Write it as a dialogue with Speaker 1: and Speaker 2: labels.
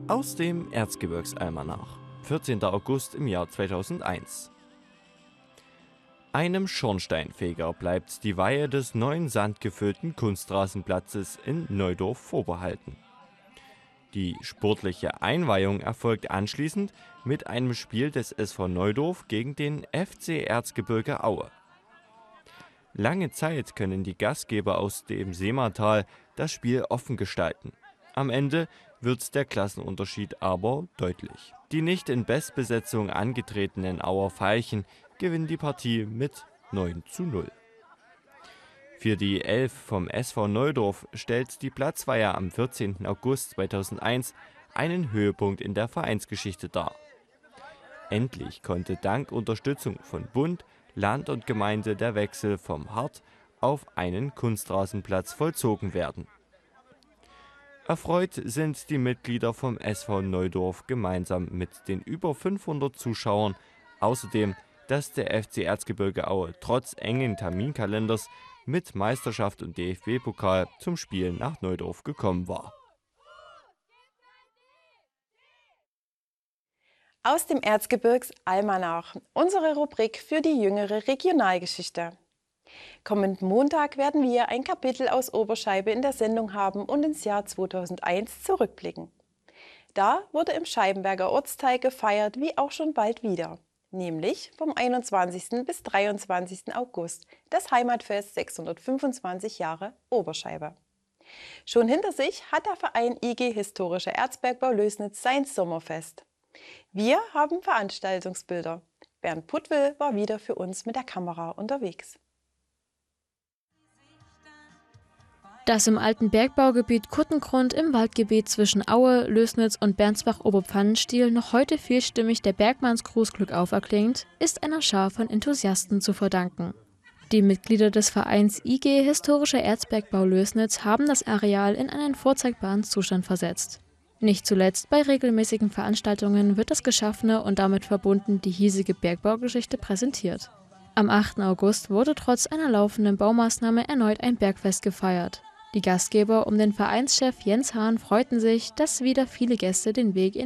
Speaker 1: Aus dem Erzgebirgsalmanach, 14. August im Jahr 2001. Einem Schornsteinfeger bleibt die Weihe des neuen sandgefüllten Kunstrasenplatzes in Neudorf vorbehalten. Die sportliche Einweihung erfolgt anschließend mit einem Spiel des SV Neudorf gegen den FC Erzgebirge Aue. Lange Zeit können die Gastgeber aus dem Seematal das Spiel offen gestalten. Am Ende wird der Klassenunterschied aber deutlich. Die nicht in Bestbesetzung angetretenen Auer Veilchen gewinnen die Partie mit 9:0. Für die 11 vom SV Neudorf stellt die Platzweihe am 14. August 2001 einen Höhepunkt in der Vereinsgeschichte dar. Endlich konnte dank Unterstützung von Bund, Land und Gemeinde der Wechsel vom Hart- auf einen Kunstrasenplatz vollzogen werden. Erfreut sind die Mitglieder vom SV Neudorf gemeinsam mit den über 500 Zuschauern außerdem, dass der FC Erzgebirge Aue trotz engen Terminkalenders mit Meisterschaft und DFB-Pokal zum Spiel nach Neudorf gekommen war.
Speaker 2: Aus dem Erzgebirgsalmanach, unsere Rubrik für die jüngere Regionalgeschichte. Kommenden Montag werden wir ein Kapitel aus Oberscheibe in der Sendung haben und ins Jahr 2001 zurückblicken. Da wurde im Scheibenberger Ortsteil gefeiert, wie auch schon bald wieder, nämlich vom 21. bis 23. August, das Heimatfest 625 Jahre Oberscheibe. Schon hinter sich hat der Verein IG Historischer Erzbergbau Lößnitz sein Sommerfest. Wir haben Veranstaltungsbilder. Bernd Puttwill war wieder für uns mit der Kamera unterwegs.
Speaker 3: Das im alten Bergbaugebiet Kuttengrund im Waldgebiet zwischen Aue, Lößnitz und Bernsbach-Oberpfannenstiel noch heute vielstimmig der Bergmannsgruß Glückauf erklingt, ist einer Schar von Enthusiasten zu verdanken. Die Mitglieder des Vereins IG Historischer Erzbergbau Lößnitz haben das Areal in einen vorzeigbaren Zustand versetzt. Nicht zuletzt bei regelmäßigen Veranstaltungen wird das Geschaffene und damit verbunden die hiesige Bergbaugeschichte präsentiert. Am 8. August wurde trotz einer laufenden Baumaßnahme erneut ein Bergfest gefeiert. Die Gastgeber um den Vereinschef Jens Hahn freuten sich, dass wieder viele Gäste den Weg in